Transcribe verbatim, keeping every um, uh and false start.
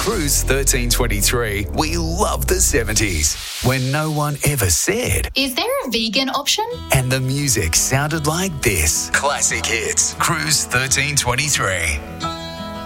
Cruise thirteen twenty-three, we love the seventies, when no one ever said, "Is there a vegan option?" And the music sounded like this. Classic hits. Cruise thirteen twenty-three.